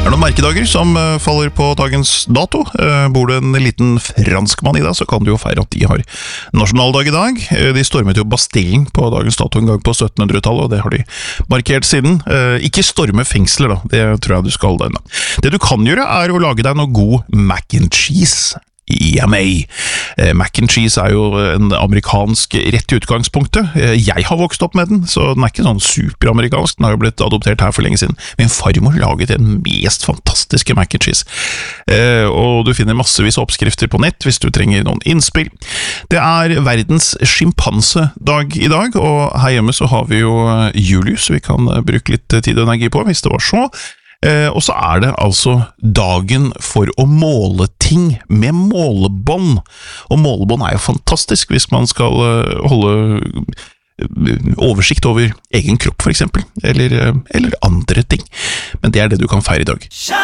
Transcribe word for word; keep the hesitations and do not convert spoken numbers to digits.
Det er noen merkedager som uh, faller på dagens dato. Uh, bor det en liten franskmann i deg, så kan du jo feire at de har nasjonaldag i dag. Uh, de stormet jo Bastillen på dagens dato en gang på syttenhundretallet, og det har de markert siden. Uh, ikke storme fengsler da, det tror jeg du skal holde deg unna. Det du kan gjøre er å lage deg noe god mac and cheese. Yummy! Eh, mac and cheese er jo en amerikansk rett i utgangspunktet. Eh, jeg har vokst opp med den, så den er ikke sånn superamerikansk. Den har jo blitt adoptert her for lenge siden. Min farmor laget den mest fantastiske mac and cheese. Eh, og du finner massevis av oppskrifter på nett hvis du trenger noen innspill. Det er verdens sjimpansedag i dag, og her hjemme så har vi jo Julius, vi kan bruke litt tid og energi på hvis det var så. Eh, og så er det altså dagen for å måle ting med målebånd. Og målebånd er jo fantastisk hvis man skal uh, holde oversikt over egen kropp for eksempel, eller, uh, eller andre ting. Men det er det du kan feire i dag.